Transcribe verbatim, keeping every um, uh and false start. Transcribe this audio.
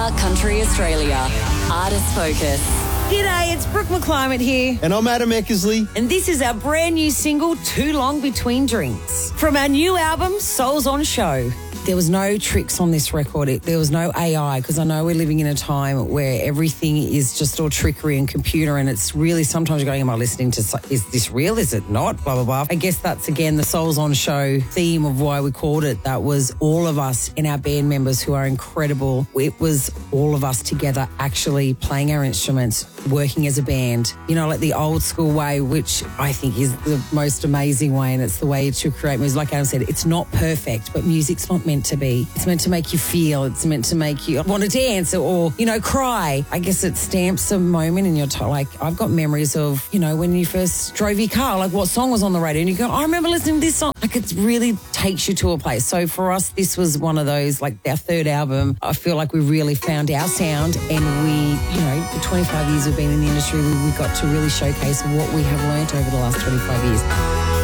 R Country Australia. Artist Focus. G'day, it's Brooke McClimate here. And I'm Adam Eckersley. And this is our brand new single, Too Long Between Drinks. From our new album, Souls on Show. There was no tricks on this record. It, there was no A I, because I know we're living in a time where everything is just all trickery and computer, and it's really sometimes you're going, am I listening to, is this real? Is it not? Blah, blah, blah. I guess that's, again, the Souls on Show theme of why we called it. That was all of us and our band members who are incredible. It was all of us together actually playing our instruments, working as a band, you know, like the old school way, which I think is the most amazing way, and it's the way to create music. Like Adam said, it's not perfect, but music's not meant to be. It's meant to make you feel. It's meant to make you want to dance or, you know, cry. I guess it stamps a moment in your time. Like, I've got memories of, you know, when you first drove your car, like what song was on the radio, and you go, I remember listening to this song. Like, it really takes you to a place. So for us, this was one of those, like our third album. I feel like we really found our sound, and we, you know, the twenty-five years we've been in the industry, we, we got to really showcase what we have learnt over the last twenty-five years.